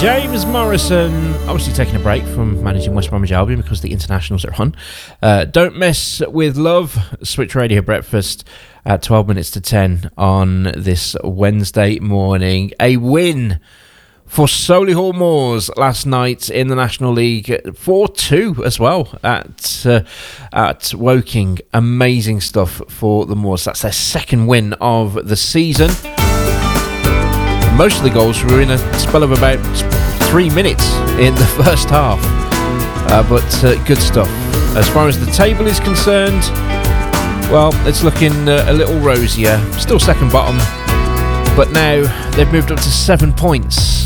James Morrison, obviously taking a break from managing West Bromwich Albion because the internationals are on. Don't Mess With Love, Switch Radio Breakfast at 12 minutes to 10 on this Wednesday morning. A win for Solihull Moors last night in the National League, 4-2 as well at Woking. Amazing stuff for the Moors. That's their second win of the season. Most of the goals were in a spell of about 3 minutes in the first half, but good stuff. As far as the table is concerned, well, it's looking a little rosier. Still second bottom, but now they've moved up to 7 points